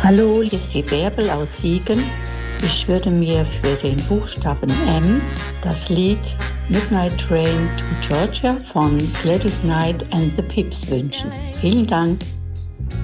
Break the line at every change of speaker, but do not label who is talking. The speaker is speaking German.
Hallo, hier ist die Bärbel aus Siegen. Ich würde mir für den Buchstaben M das Lied Midnight Train to Georgia von Gladys Knight and the Pips wünschen. Vielen Dank.